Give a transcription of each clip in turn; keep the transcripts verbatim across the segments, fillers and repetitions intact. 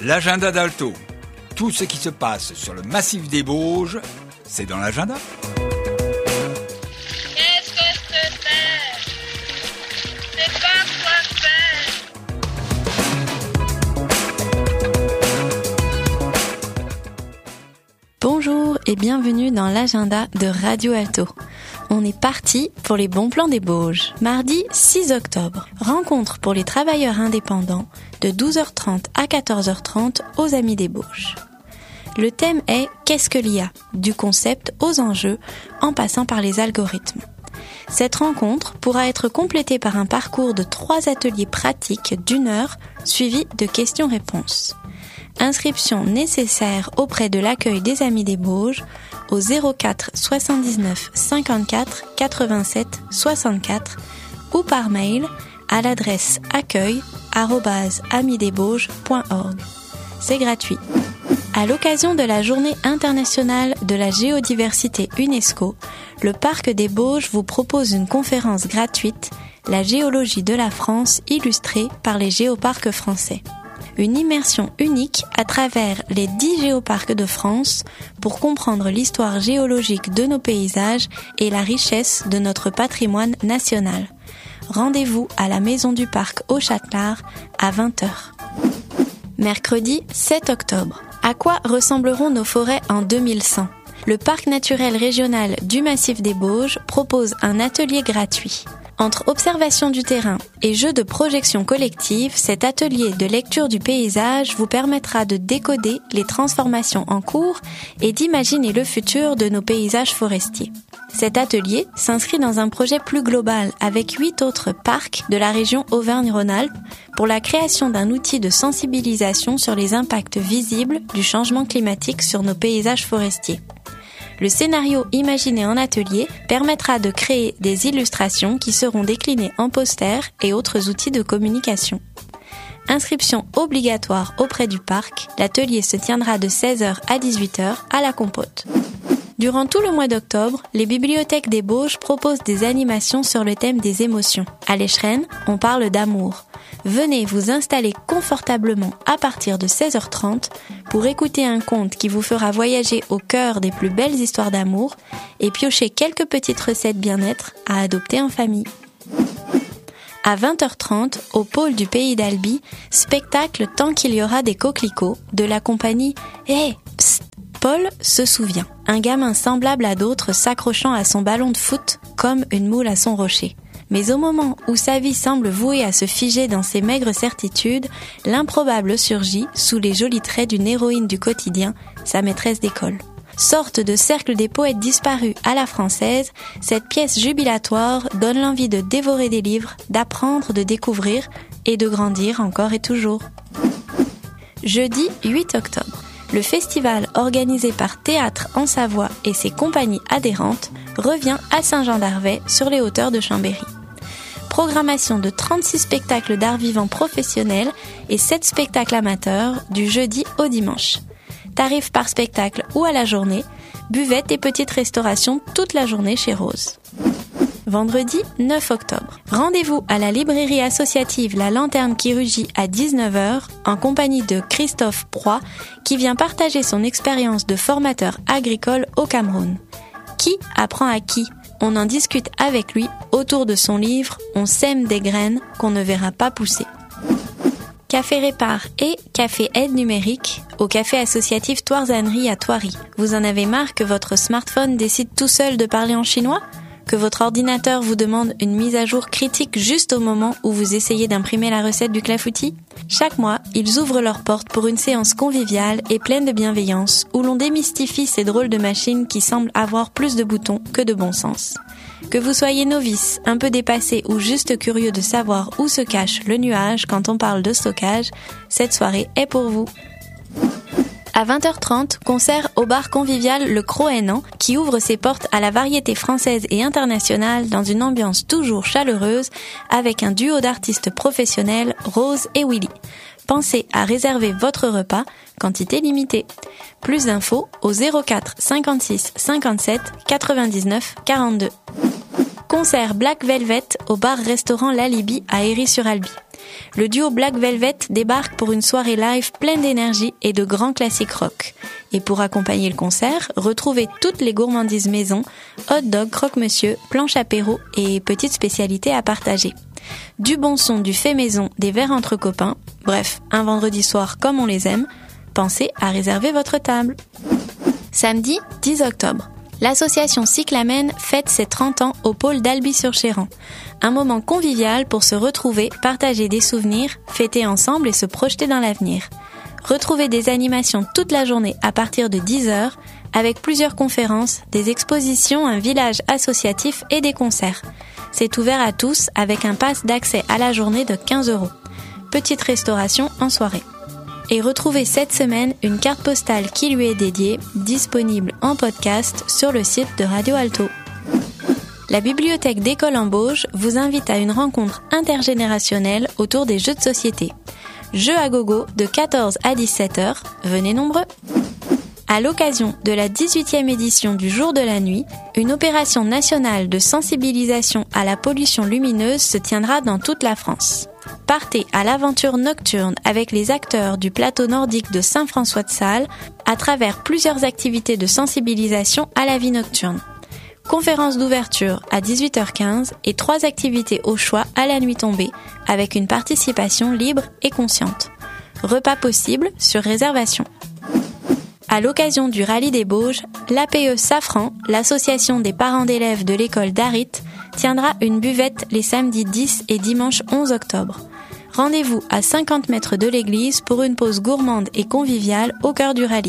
L'agenda d'Alto. Tout ce qui se passe sur le massif des Bauges, c'est dans l'agenda. Qu'est-ce que c'est? C'est pas quoi faire. Bonjour et bienvenue dans l'agenda de Radio Alto. On est parti pour les bons plans des Bauges. Mardi six octobre, rencontre pour les travailleurs indépendants de douze heures trente à quatorze heures trente aux Amis des Bauges. Le thème est « Qu'est-ce que l'I A ?» du concept aux enjeux en passant par les algorithmes. Cette rencontre pourra être complétée par un parcours de trois ateliers pratiques d'une heure suivis de questions-réponses. Inscription nécessaire auprès de l'accueil des Amis des Bauges au zéro quatre soixante-dix-neuf cinquante-quatre quatre-vingt-sept soixante-quatre ou par mail à l'adresse accueil arobase amis des bauges point org. C'est gratuit. À l'occasion de la Journée internationale de la géodiversité UNESCO, le Parc des Bauges vous propose une conférence gratuite, La géologie de la France illustrée par les géoparcs français. Une immersion unique à travers les dix géoparcs de France pour comprendre l'histoire géologique de nos paysages et la richesse de notre patrimoine national. Rendez-vous à la Maison du Parc au Châtelard à vingt heures. Mercredi sept octobre. À quoi ressembleront nos forêts en deux mille cent ? Le Parc naturel régional du Massif des Bauges propose un atelier gratuit. Entre observation du terrain et jeu de projection collective, cet atelier de lecture du paysage vous permettra de décoder les transformations en cours et d'imaginer le futur de nos paysages forestiers. Cet atelier s'inscrit dans un projet plus global avec huit autres parcs de la région Auvergne-Rhône-Alpes pour la création d'un outil de sensibilisation sur les impacts visibles du changement climatique sur nos paysages forestiers. Le scénario imaginé en atelier permettra de créer des illustrations qui seront déclinées en posters et autres outils de communication. Inscription obligatoire auprès du parc, l'atelier se tiendra de seize heures à dix-huit heures à la Compote. Durant tout le mois d'octobre, les bibliothèques des Bauges proposent des animations sur le thème des émotions. À l'Écheren, on parle d'amour. Venez vous installer confortablement à partir de seize heures trente pour écouter un conte qui vous fera voyager au cœur des plus belles histoires d'amour et piocher quelques petites recettes bien-être à adopter en famille. À vingt heures trente, au pôle du Pays d'Albi, spectacle Tant qu'il y aura des coquelicots de la compagnie « Hé, psst !» Paul se souvient, un gamin semblable à d'autres s'accrochant à son ballon de foot comme une moule à son rocher. Mais au moment où sa vie semble vouée à se figer dans ses maigres certitudes, l'improbable surgit sous les jolis traits d'une héroïne du quotidien, sa maîtresse d'école. Sorte de cercle des poètes disparus à la française, cette pièce jubilatoire donne l'envie de dévorer des livres, d'apprendre, de découvrir et de grandir encore et toujours. Jeudi huit octobre. Le festival organisé par Théâtre en Savoie et ses compagnies adhérentes revient à Saint-Jean-d'Arvey sur les hauteurs de Chambéry. Programmation de trente-six spectacles d'art vivant professionnels et sept spectacles amateurs du jeudi au dimanche. Tarifs par spectacle ou à la journée, buvette et petite restauration toute la journée chez Rose. Vendredi neuf octobre. Rendez-vous à la librairie associative La Lanterne qui rugit à dix-neuf heures en compagnie de Christophe Proy qui vient partager son expérience de formateur agricole au Cameroun. Qui apprend à qui ? On en discute avec lui autour de son livre « On sème des graines qu'on ne verra pas pousser ». Café Répar et Café Aide Numérique au Café Associatif Toirzannerie à Thoiry. Vous en avez marre que votre smartphone décide tout seul de parler en chinois ? Que votre ordinateur vous demande une mise à jour critique juste au moment où vous essayez d'imprimer la recette du clafoutis ? Chaque mois, ils ouvrent leurs portes pour une séance conviviale et pleine de bienveillance où l'on démystifie ces drôles de machines qui semblent avoir plus de boutons que de bon sens. Que vous soyez novice, un peu dépassé ou juste curieux de savoir où se cache le nuage quand on parle de stockage, cette soirée est pour vous. À vingt heures trente, concert au bar convivial Le Croénan qui ouvre ses portes à la variété française et internationale dans une ambiance toujours chaleureuse avec un duo d'artistes professionnels, Rose et Willy. Pensez à réserver votre repas, quantité limitée. Plus d'infos au zéro quatre cinquante-six cinquante-sept quatre-vingt-dix-neuf quarante-deux. Concert Black Velvet au bar-restaurant L'Alibi à Héry-sur-Albi. Le duo Black Velvet débarque pour une soirée live pleine d'énergie et de grands classiques rock. Et pour accompagner le concert, retrouvez toutes les gourmandises maison, hot dog, croque-monsieur, planche apéro et petites spécialités à partager. Du bon son, du fait maison, des verres entre copains, bref, un vendredi soir comme on les aime, pensez à réserver votre table. Samedi dix octobre. L'association Cyclamen fête ses trente ans au pôle d'Albi-sur-Chéran. Un moment convivial pour se retrouver, partager des souvenirs, fêter ensemble et se projeter dans l'avenir. Retrouvez des animations toute la journée à partir de dix heures, avec plusieurs conférences, des expositions, un village associatif et des concerts. C'est ouvert à tous avec un pass d'accès à la journée de quinze euros. Petite restauration en soirée. Et retrouvez cette semaine une carte postale qui lui est dédiée, disponible en podcast sur le site de Radio Alto. La bibliothèque d'École en Bauges vous invite à une rencontre intergénérationnelle autour des jeux de société. Jeux à gogo de quatorze à dix-sept heures, venez nombreux. À l'occasion de la dix-huitième édition du Jour de la Nuit, une opération nationale de sensibilisation à la pollution lumineuse se tiendra dans toute la France. Partez à l'aventure nocturne avec les acteurs du plateau nordique de Saint-François-de-Sales à travers plusieurs activités de sensibilisation à la vie nocturne. Conférence d'ouverture à dix-huit heures quinze et trois activités au choix à la nuit tombée avec une participation libre et consciente. Repas possible sur réservation. À l'occasion du Rallye des Bauges, l'A P E Safran, l'association des parents d'élèves de l'école d'Arit, tiendra une buvette les samedis dix et dimanche onze octobre. Rendez-vous à cinquante mètres de l'église pour une pause gourmande et conviviale au cœur du rallye.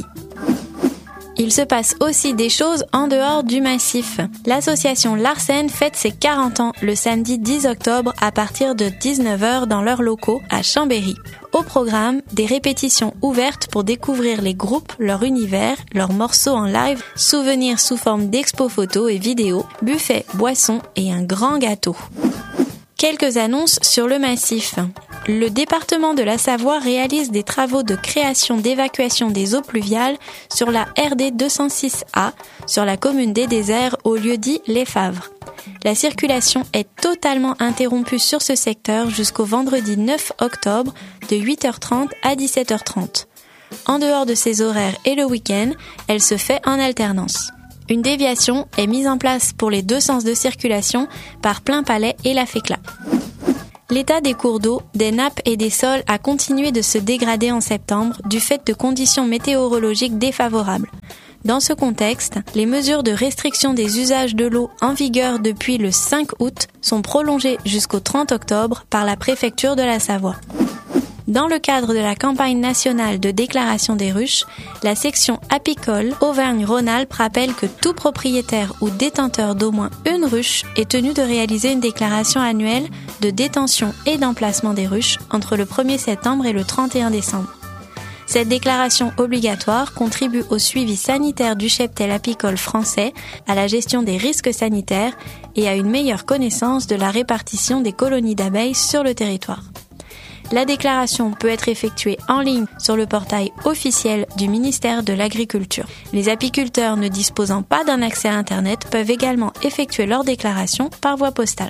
Il se passe aussi des choses en dehors du massif. L'association Larsen fête ses quarante ans le samedi dix octobre à partir de dix-neuf heures dans leurs locaux à Chambéry. Au programme, des répétitions ouvertes pour découvrir les groupes, leur univers, leurs morceaux en live, souvenirs sous forme d'expos photos et vidéos, buffets, boissons et un grand gâteau. Quelques annonces sur le massif. Le département de la Savoie réalise des travaux de création d'évacuation des eaux pluviales sur la R D deux cent six A, sur la commune des Déserts, au lieu-dit Les Favres. La circulation est totalement interrompue sur ce secteur jusqu'au vendredi neuf octobre de huit heures trente à dix-sept heures trente. En dehors de ces horaires et le week-end, elle se fait en alternance. Une déviation est mise en place pour les deux sens de circulation par Plainpalais et la Fécla. L'état des cours d'eau, des nappes et des sols a continué de se dégrader en septembre du fait de conditions météorologiques défavorables. Dans ce contexte, les mesures de restriction des usages de l'eau en vigueur depuis le cinq août sont prolongées jusqu'au trente octobre par la préfecture de la Savoie. Dans le cadre de la campagne nationale de déclaration des ruches, la section apicole Auvergne-Rhône-Alpes rappelle que tout propriétaire ou détenteur d'au moins une ruche est tenu de réaliser une déclaration annuelle de détention et d'emplacement des ruches entre le premier septembre et le trente et un décembre. Cette déclaration obligatoire contribue au suivi sanitaire du cheptel apicole français, à la gestion des risques sanitaires et à une meilleure connaissance de la répartition des colonies d'abeilles sur le territoire. La déclaration peut être effectuée en ligne sur le portail officiel du ministère de l'Agriculture. Les apiculteurs ne disposant pas d'un accès à Internet peuvent également effectuer leur déclaration par voie postale.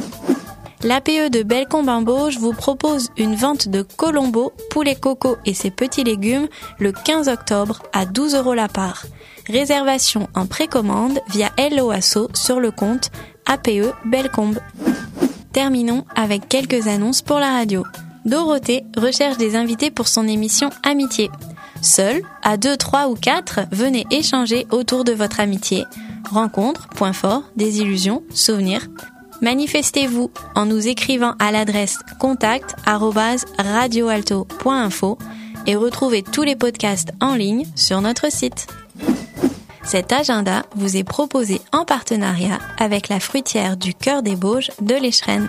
L'A P E de Bellecombe-en-Bauges vous propose une vente de colombo, poulet coco et ses petits légumes le quinze octobre à douze euros la part. Réservation en précommande via Hello Asso sur le compte A P E Bellecombe. Terminons avec quelques annonces pour la radio. Dorothée recherche des invités pour son émission Amitié. Seul, à deux, trois ou quatre, venez échanger autour de votre amitié. Rencontres, points forts, désillusions, souvenirs. Manifestez-vous en nous écrivant à l'adresse contact arobase radioalto point info et retrouvez tous les podcasts en ligne sur notre site. Cet agenda vous est proposé en partenariat avec la fruitière du Cœur des Bauges de l'Échrennes.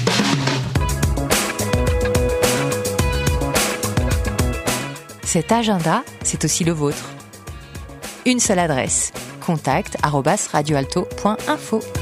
Cet agenda, c'est aussi le vôtre. Une seule adresse, contact arobase radioalto point info.